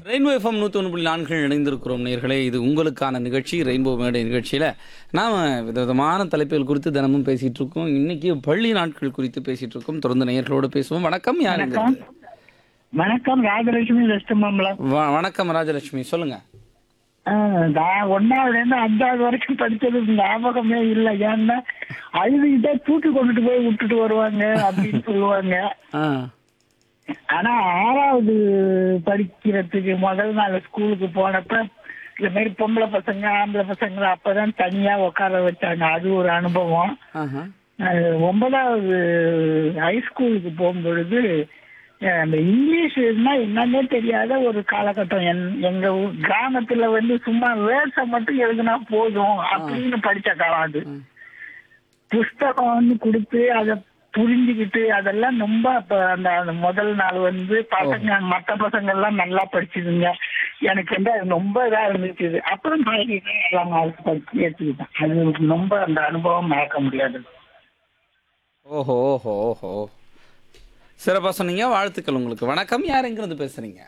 Rainbow FM 101.4 இணைந்திருக்கிறோம் நேர்களே. இது உங்களுக்கான நிகழ்ச்சி ரெயின்போ மேடை நிகழ்ச்சியில் நாம் விதவிதமான தலைப்புகள் குறித்து தினமும் பேசிகிட்டு இருக்கோம். இன்னைக்கு பள்ளி நாட்கள் குறித்து பேசிகிட்டு இருக்கோம். தொடர்ந்து நேயர்களோடு பேசுவோம். வணக்கம், யார் இருந்து? வணக்கம், ராஜலட்சுமி வெஸ்ட் மாம்பலம். வணக்கம் ராஜலட்சுமி, சொல்லுங்க. நான் 1வது இருந்து 5வது வரைக்கும் படிச்சது ஞாபகமே இல்லை. ஏன்னா அழுதுகிட்டே தூக்கி கொண்டுட்டு போய் விட்டுட்டு வருவாங்க அப்படின்னு சொல்லுவாங்க. ஆனா 6வது படிக்கிறதுக்கு முதல் நாள் ஸ்கூலுக்கு போனப்ப இந்த மாதிரி பொம்பளை பசங்க ஆம்பளை பசங்க அப்பதான் தனியா உட்கார வச்சாங்க. அது ஒரு அனுபவம். 9வது ஹைஸ்கூலுக்கு போகும்பொழுது அந்த இங்கிலீஷ்னா என்னன்னே தெரியாத ஒரு காலகட்டம். எங்க கிராமத்துல சும்மா வேர்ஸை மட்டும் எழுதுனா போதும் அப்படின்னு படிச்ச காலம் அது. புஸ்தகம் கொடுத்து அதை புரிஞ்சுக்கிட்டு அதெல்லாம் ரொம்ப அந்த முதல் நாள் பசங்க மற்ற பசங்க எல்லாம் நல்லா படிச்சுதுங்க. எனக்கு அது ரொம்ப இதா இருந்துச்சு. அப்புறம் எல்லாம் படிச்சு ஏற்றுக்கிட்டேன். அது ரொம்ப அந்த அனுபவம் மறக்க முடியாது. ஓஹோ ஓஹோ ஓஹோ, சிறப்பாக சொன்னீங்க. வாழ்த்துக்கள் உங்களுக்கு. வணக்கம், யார் எங்கிருந்து பேசுறீங்க?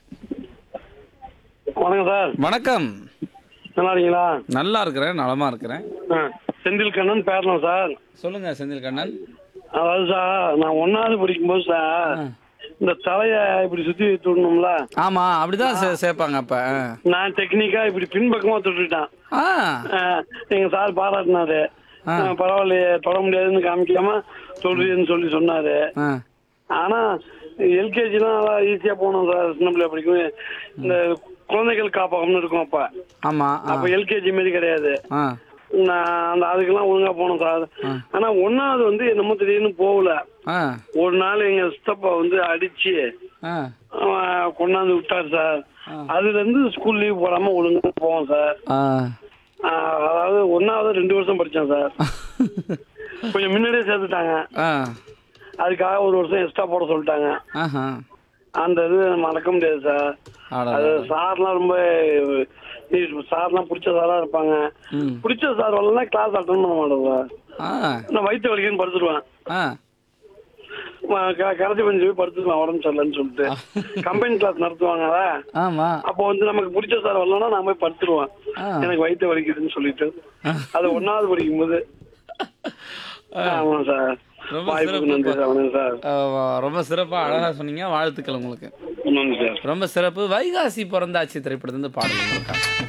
வணக்கம் சார். வணக்கம், நல்லா இருக்கீங்களா? நல்லா இருக்கிறேன், நலமா இருக்கிறேன். செந்தில் கண்ணன் பேரணும் சார். சொல்லுங்க செந்தில் கண்ணன். அதாவது சார், நான் 1வது படிக்கும்போது சார் இந்த தலைய இப்படி சுத்தி விட்டுணும்ல. ஆமா, அப்படிதான் சேர்ப்பாங்க. அப்ப நான் டெக்னிக்கா இப்படி பின்பக்கமா தொட்டுட்டேன். எங்க சார் பாராட்டினாரு. பரவாயில்லையே, தொட முடியாதுன்னு காமிக்காம தொடுறேன்னு சொல்லி சொன்னாரு. ஆனா எல்கேஜிலாம் நல்லா ஈஸியா போனோம் சார். சின்ன பிள்ளை படிக்கும் இந்த குழந்தைகள் காப்பகம்னு இருக்கும். அப்ப அப்ப எல்கேஜி மாரி கிடையாது. நான் அதுக்கெல்லாம் ஒழுங்கா போனோம் சார். ஆனா 1வது என்னமோ திடீர்னு போகல. ஒரு நாள் எங்க சித்தப்பா அடிச்சு கொண்டாந்து விட்டாரு சார். அதுல இருந்து ஸ்கூல் லீவ் போடாம ஒழுங்கா போவோம் சார். அதாவது 1வது 2 வருஷம் படிச்சேன் சார். கொஞ்சம் முன்னாடியே சேர்த்துட்டாங்க. அதுக்காக ஒரு வருஷம் எக்ஸ்ட்ரா போட சொல்லிட்டாங்க. அந்த இது மறக்க முடியாது சார். அது சார்லாம் ரொம்ப சார்லாம் பிடிச்ச சாரா இருப்பாங்க. பிடிச்ச சார் வரலாம் கிளாஸ் அட்டன் பண்ண மாட்டேன் சார். நான் வயிற்று வலிக்குன்னு படுத்துருவேன். கடைசி பெஞ்சு போய் படுத்துக்கலாம் உடம்பு சரியில்லைன்னு சொல்லிட்டு. கம்பெனி கிளாஸ் நடத்துவாங்க. அப்போ நமக்கு பிடிச்ச சார் வரலன்னா நான் போய் படுத்துருவேன். எனக்கு வயிற்று வலிக்குதுன்னு சொல்லிட்டு. அது 1வது படிக்கும் போது. ஆமா சார். ரொம்ப சிறப்பா அழகா சொன்னீங்க. வாழ்த்துக்கள் உங்களுக்கு. ரொம்ப சிறப்பு. வைகாசி பிறந்தாச்சு திரைப்படத்திலிருந்து பாடல்.